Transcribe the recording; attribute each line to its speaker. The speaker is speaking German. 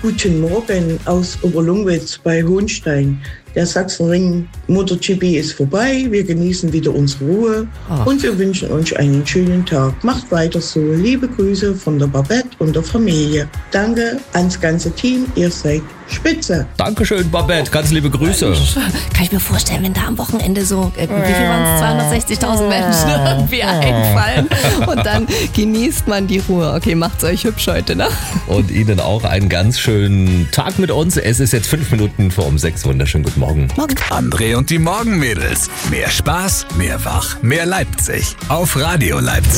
Speaker 1: Guten Morgen aus Oberlungwitz bei Hohenstein. Der Sachsenring MotoGP ist vorbei. Wir genießen wieder unsere Ruhe und wir wünschen euch einen schönen Tag. Macht weiter so. Liebe Grüße von der Babette und der Familie. Danke ans ganze Team. Ihr seid spitze.
Speaker 2: Dankeschön, Babette. Ganz liebe Grüße.
Speaker 3: Kann ich mir vorstellen, wenn da am Wochenende so, wie viel waren es, 260.000 Menschen irgendwie einfallen und dann genießt man die Ruhe. Okay, macht's euch hübsch heute, ne?
Speaker 2: Und Ihnen auch einen ganz schönen Tag mit uns. Es ist jetzt 5 Minuten vor 6. Wunderschönen guten Morgen.
Speaker 3: Morgen.
Speaker 4: André und die Morgenmädels. Mehr Spaß, mehr Wach, mehr Leipzig. Auf Radio Leipzig.